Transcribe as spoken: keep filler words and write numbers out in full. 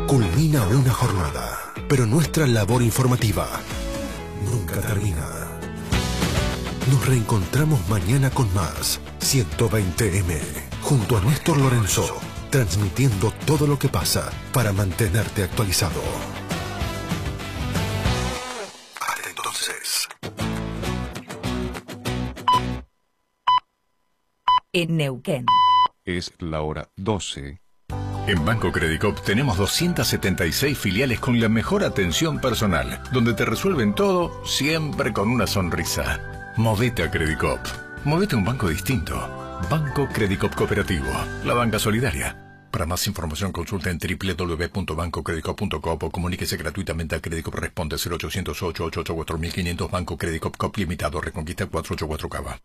Culmina una jornada, pero nuestra labor informativa nunca termina. Nos reencontramos mañana con más ciento veinte eme, junto a Néstor Lorenzo, transmitiendo todo lo que pasa para mantenerte actualizado. Hasta entonces. En Neuquén. Es la hora doce. En Banco Credicop tenemos doscientas setenta y seis filiales con la mejor atención personal, donde te resuelven todo siempre con una sonrisa. Movete a Credicop. Movete a un banco distinto. Banco Credicop Cooperativo. La banca solidaria. Para más información consulta en w w w punto banco credicop punto com o comuníquese gratuitamente a Credicop Responde cero ochocientos ocho, ochocientos ocho, cuatro mil quinientos. Banco Credicop Cop Limitado, Reconquista cuatrocientos ochenta y cuatro Cava.